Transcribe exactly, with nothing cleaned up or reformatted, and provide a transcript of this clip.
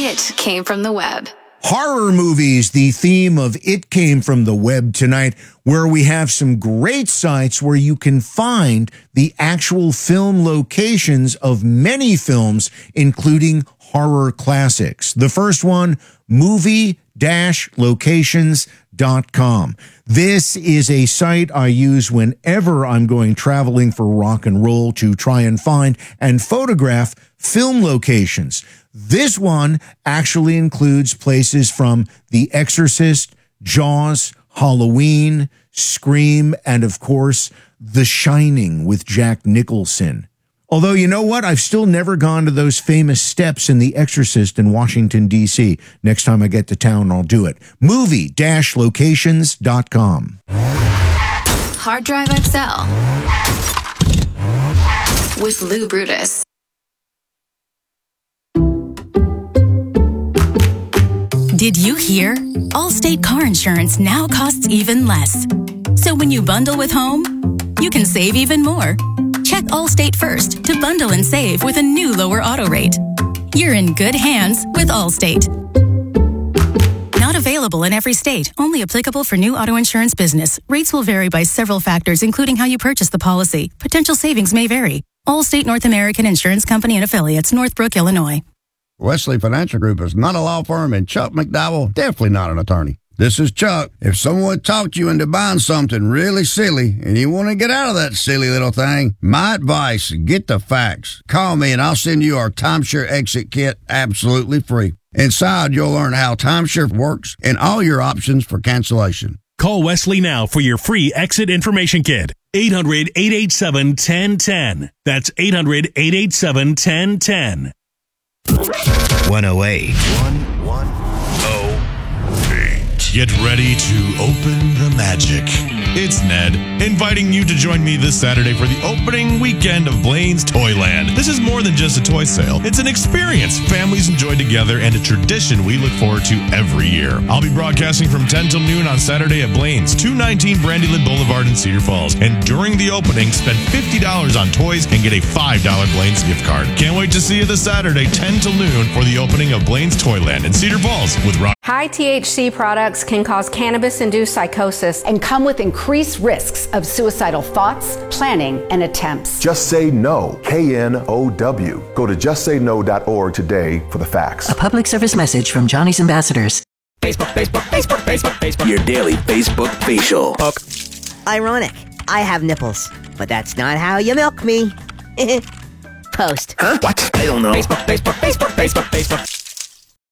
It came from the web. Horror movies, the theme of It Came from the Web tonight, where we have some great sites where you can find the actual film locations of many films, including horror classics. The first one, movie dash locations dot com. This is a site I use whenever I'm going traveling for rock and roll to try and find and photograph film locations. This one actually includes places from The Exorcist, Jaws, Halloween, Scream, and of course, The Shining with Jack Nicholson. Although, you know what? I've still never gone to those famous steps in The Exorcist in Washington, D C. Next time I get to town, I'll do it. movie dash locations dot com. Hard Drive X L with Lou Brutus. Did you hear? Allstate car insurance now costs even less. So when you bundle with home, you can save even more. Check Allstate first to bundle and save with a new lower auto rate. You're in good hands with Allstate. Not available in every state. Only applicable for new auto insurance business. Rates will vary by several factors, including how you purchase the policy. Potential savings may vary. Allstate North American Insurance Company and Affiliates, Northbrook, Illinois. Wesley Financial Group is not a law firm, and Chuck McDowell, definitely not an attorney. This is Chuck. If someone talked you into buying something really silly and you want to get out of that silly little thing, my advice, get the facts. Call me and I'll send you our timeshare exit kit absolutely free. Inside, you'll learn how timeshare works and all your options for cancellation. Call Wesley now for your free exit information kit. eight hundred, eight eight seven, one zero one zero. That's eight hundred, eight eight seven, one zero one zero. one oh eight. one oh eight. Get ready to open the magic. It's Ned, inviting you to join me this Saturday for the opening weekend of Blaine's Toyland. This is more than just a toy sale. It's an experience families enjoy together and a tradition we look forward to every year. I'll be broadcasting from ten till noon on Saturday at Blaine's, two nineteen Brandyland Boulevard in Cedar Falls. And during the opening, spend fifty dollars on toys and get a five dollar Blaine's gift card. Can't wait to see you this Saturday, ten till noon, for the opening of Blaine's Toyland in Cedar Falls with Rob. High T H C products can cause cannabis-induced psychosis and come with increased risks of suicidal thoughts, planning, and attempts. Just Say No, K N O W. Go to just say no dot org today for the facts. A public service message from Johnny's Ambassadors. Facebook, Facebook, Facebook, Facebook, Facebook. Your daily Facebook facial. Hook. Ironic. I have nipples, but that's not how you milk me. Post. Huh? What? I don't know. Facebook, Facebook, Facebook, Facebook.